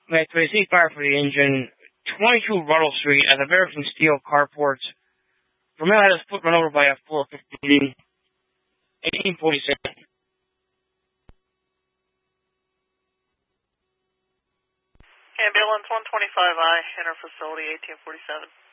May 26 fire for the engine. 22 Ruddle Street at the American Steel Carport. Vermeil had his foot run over by a forklift leading 1847. Ambulance 125I, enter facility 1847.